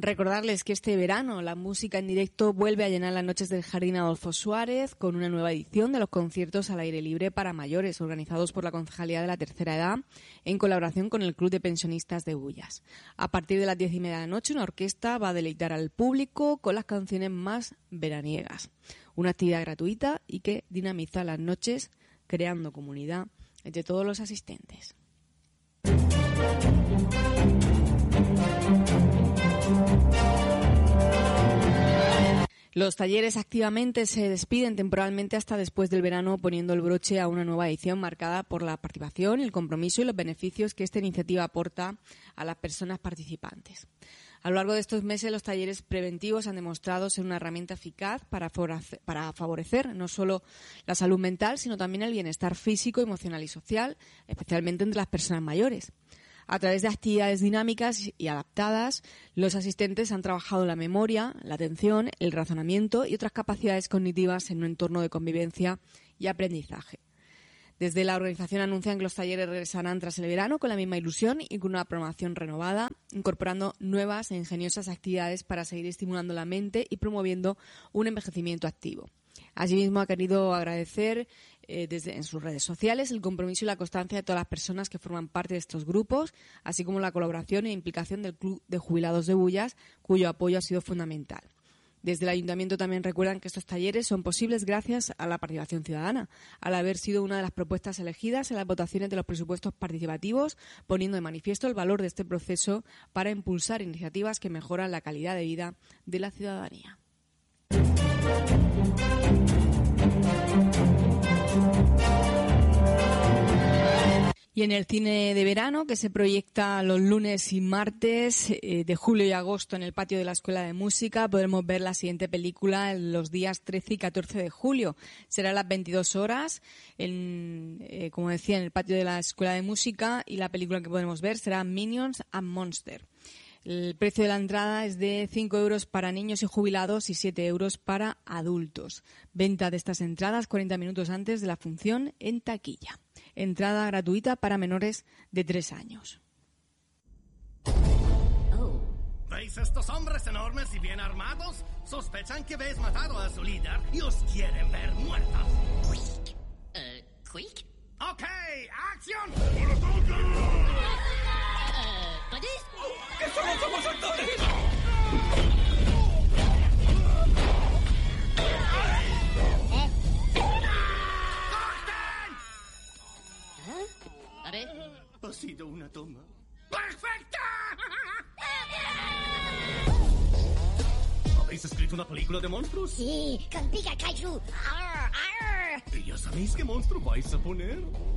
Recordarles que este verano la música en directo vuelve a llenar las noches del Jardín Adolfo Suárez con una nueva edición de los conciertos al aire libre para mayores organizados por la Concejalía de la Tercera Edad en colaboración con el Club de Pensionistas de Bullas. A partir de las 10:30 de la noche una orquesta va a deleitar al público con las canciones más veraniegas. Una actividad gratuita y que dinamiza las noches creando comunidad entre todos los asistentes. Los talleres activamente se despiden temporalmente hasta después del verano, poniendo el broche a una nueva edición marcada por la participación, el compromiso y los beneficios que esta iniciativa aporta a las personas participantes. A lo largo de estos meses, los talleres preventivos han demostrado ser una herramienta eficaz para favorecer no solo la salud mental, sino también el bienestar físico, emocional y social, especialmente entre las personas mayores. A través de actividades dinámicas y adaptadas, los asistentes han trabajado la memoria, la atención, el razonamiento y otras capacidades cognitivas en un entorno de convivencia y aprendizaje. Desde la organización anuncian que los talleres regresarán tras el verano con la misma ilusión y con una programación renovada, incorporando nuevas e ingeniosas actividades para seguir estimulando la mente y promoviendo un envejecimiento activo. Asimismo, ha querido agradecer en sus redes sociales el compromiso y la constancia de todas las personas que forman parte de estos grupos, así como la colaboración e implicación del Club de Jubilados de Bullas, cuyo apoyo ha sido fundamental. Desde el Ayuntamiento también recuerdan que estos talleres son posibles gracias a la participación ciudadana, al haber sido una de las propuestas elegidas en las votaciones de los presupuestos participativos, poniendo de manifiesto el valor de este proceso para impulsar iniciativas que mejoran la calidad de vida de la ciudadanía. Y en el cine de verano, que se proyecta los lunes y martes de julio y agosto en el patio de la Escuela de Música, podremos ver la siguiente película en los días 13 y 14 de julio. Será a las 22 horas, como decía, en el patio de la Escuela de Música, y la película que podremos ver será Minions and Monsters. El precio de la entrada es de 5 euros para niños y jubilados y 7 euros para adultos. Venta de estas entradas 40 minutos antes de la función en taquilla. Entrada gratuita para menores de 3 años. ¿Veis estos hombres enormes y bien armados? Sospechan que habéis matado a su líder y os quieren ver muertos. ¿Quick? ¡Ok! ¡Acción! ¡Que solo somos actores! ¡Corten! A ver. Ha sido una toma. ¡Perfecta! ¿Habéis escrito una película de monstruos? Sí, con Pika Kaiju. Arr, arr. ¿Y ya sabéis qué monstruo vais a poner?